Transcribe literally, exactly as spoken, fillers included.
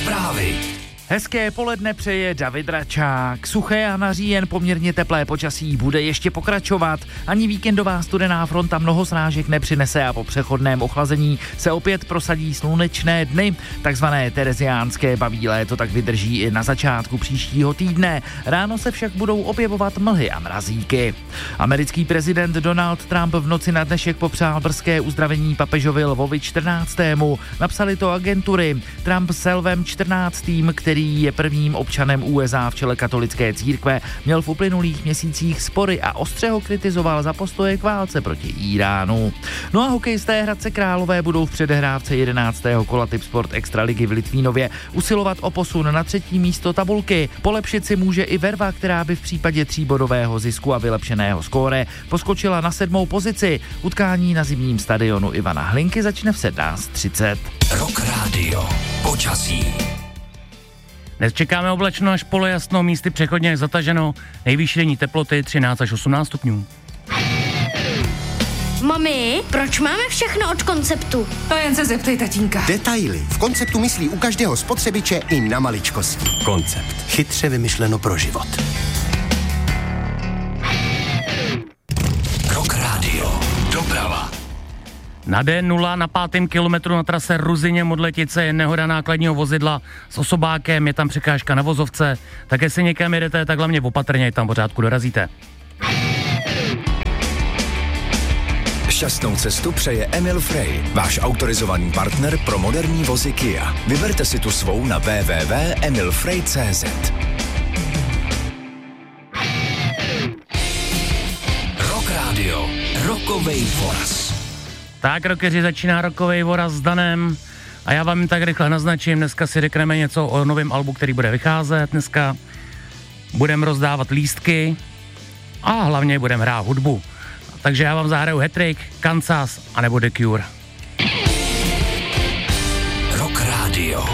Zprávy. Hezké poledne přeje David Račák. Suché a na říjen poměrně teplé počasí bude ještě pokračovat. Ani víkendová studená fronta mnoho srážek nepřinese a po přechodném ochlazení se opět prosadí slunečné dny. Takzvané tereziánské baví léto tak vydrží i na začátku příštího týdne. Ráno se však budou objevovat mlhy a mrazíky. Americký prezident Donald Trump v noci na dnešek popřál brzké uzdravení papežovi Lvovi čtrnáctému. Napsali to agentury. Trump s Lvem čtrnáctým, který který je prvním občanem U S A v čele katolické církve, měl v uplynulých měsících spory a ostře ho kritizoval za postoje k válce proti Íránu. No a hokejisté Hradce Králové budou v předehrávce jedenáctého kola Tipsport Extraligy v Litvínově usilovat o posun na třetí místo tabulky. Polepšit si může i Verva, která by v případě tříbodového zisku a vylepšeného skóre poskočila na sedmou pozici. Utkání na zimním stadionu Ivana Hlinky začne v sedmnáct třicet. Rock Radio. Počasí. Dnes čekáme oblačno až polojasno, místy přechodně zataženo, nejvyšší denní teploty třináct až osmnáct stupňů. Mami, proč máme všechno od Konceptu? To jen se zeptej tatínka. Detaily. V Konceptu myslí u každého spotřebiče i na maličkosti. Koncept. Chytře vymyšleno pro život. Rock Radio. Doprava. Na D nula na pátém kilometru na trase Ruzyně Modletice je nehoda nákladního vozidla s osobákem, je tam překážka na vozovce, tak jestli někam jedete, tak hlavně opatrně, tam pořádku dorazíte. Šťastnou cestu přeje Emil Frey, váš autorizovaný partner pro moderní vozy Kia. Vyberte si tu svou na w w w tečka emil frey tečka c z. Rock Radio. Rockovej voraz. Tak, rockeři, začíná rockovej voraz s Danem a já vám tak rychle naznačím, dneska si řekneme něco o novém albu, který bude vycházet, dneska budeme rozdávat lístky a hlavně budeme hrát hudbu. Takže já vám zahraju Hat-Trick, Kansas a nebo The Cure. Rock Radio.